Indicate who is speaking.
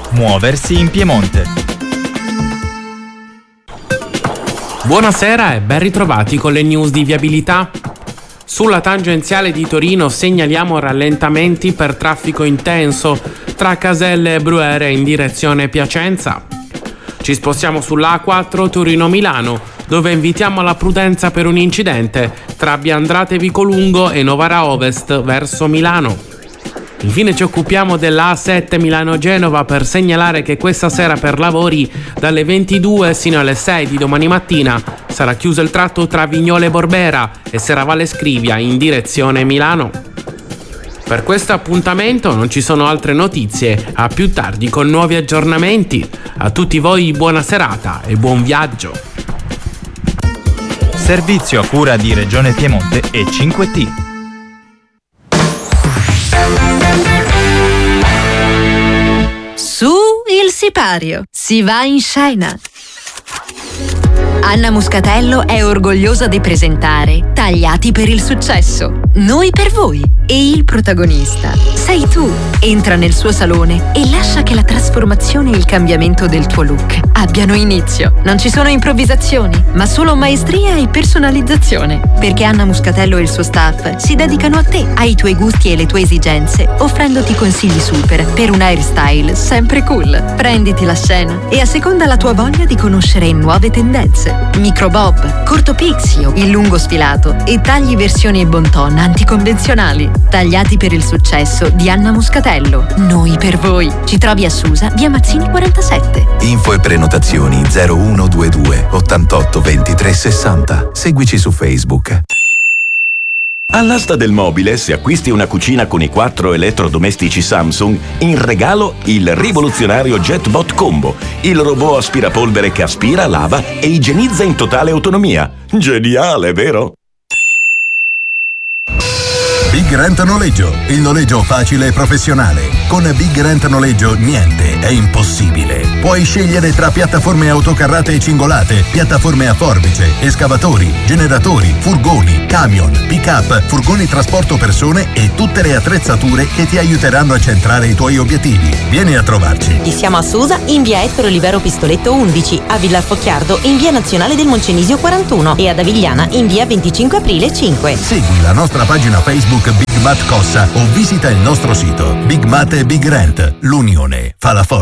Speaker 1: Muoversi in Piemonte.
Speaker 2: Buonasera e ben ritrovati con le news di viabilità. Sulla tangenziale di Torino segnaliamo rallentamenti per traffico intenso tra Caselle e Bruyere in direzione Piacenza. Ci spostiamo sull'A4 Torino-Milano, dove invitiamo alla prudenza per un incidente tra Biandrate Vicolungo e Novara Ovest verso Milano. Infine ci occupiamo della A7 Milano-Genova per segnalare che questa sera per lavori dalle 22 sino alle 6 di domani mattina sarà chiuso il tratto tra Vignole e Borbera e Serravalle Scrivia in direzione Milano. Per questo appuntamento non ci sono altre notizie, a più tardi con nuovi aggiornamenti. A tutti voi buona serata e buon viaggio.
Speaker 1: Servizio a cura di Regione Piemonte e 5T.
Speaker 3: Su il sipario, si va in scena. Anna Muscatello è orgogliosa di presentare Tagliati per il successo. Noi per voi. E il protagonista sei tu. Entra nel suo salone e lascia che la trasformazione e il cambiamento del tuo look abbiano inizio. Non ci sono improvvisazioni, ma solo maestria e personalizzazione. Perché Anna Muscatello e il suo staff si dedicano a te, ai tuoi gusti e le tue esigenze, offrendoti consigli super per un hairstyle sempre cool. Prenditi la scena e asseconda la tua voglia di conoscere nuove tendenze. Micro bob, corto pixie, il lungo sfilato e tagli versioni bon ton anticonvenzionali. Tagliati per il successo di Anna Muscatello. Noi per voi. Ci trovi a Susa, via Mazzini 47.
Speaker 4: Info e prenotazioni 0122 88 23 60. Seguici su Facebook.
Speaker 5: All'asta del mobile, se acquisti una cucina con i 4 elettrodomestici Samsung, in regalo il rivoluzionario JetBot Combo, il robot aspirapolvere che aspira, lava e igienizza in totale autonomia. Geniale, vero?
Speaker 6: Big Rent Noleggio, il noleggio facile e professionale. Con Big Rent Noleggio niente è impossibile. Puoi scegliere tra piattaforme autocarrate e cingolate, piattaforme a forbice, escavatori, generatori, furgoni, camion, pick-up, furgoni trasporto persone e tutte le attrezzature che ti aiuteranno a centrare i tuoi obiettivi. Vieni a trovarci.
Speaker 7: Siamo a Susa in via Ettore Olivero Pistoletto 11, a Villarfocchiardo in via Nazionale del Moncenisio 41 e ad Avigliana in via 25 aprile 5.
Speaker 6: Segui la nostra pagina Facebook Big Mat Cossa o visita il nostro sito. Big Mat e Big Rent, l'unione fa la forza.